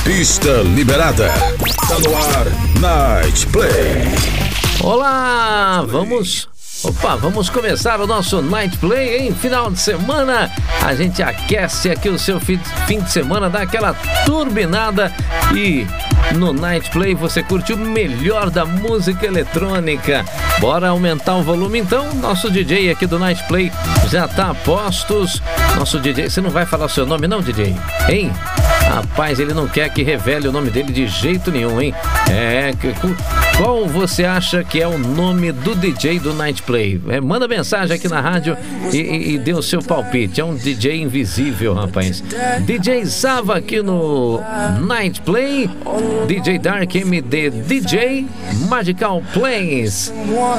Pista liberada. Tá no ar, Night Play. Olá, vamos começar o nosso Night Play em final de semana. A gente aquece aqui o seu fim de semana, dá aquela turbinada e no Night Play você curte o melhor da música eletrônica. Bora aumentar o volume então. Nosso DJ aqui do Night Play já tá a postos. Nosso DJ, você não vai falar o seu nome não, DJ? Hein? Rapaz, ele não quer que revele o nome dele de jeito nenhum, hein? Qual você acha que é o nome do DJ do Night Play? Manda mensagem aqui na rádio e dê o seu palpite. É um DJ invisível, rapaz. DJ Zava aqui no Night Play. DJ Dark MD DJ Magical Plays.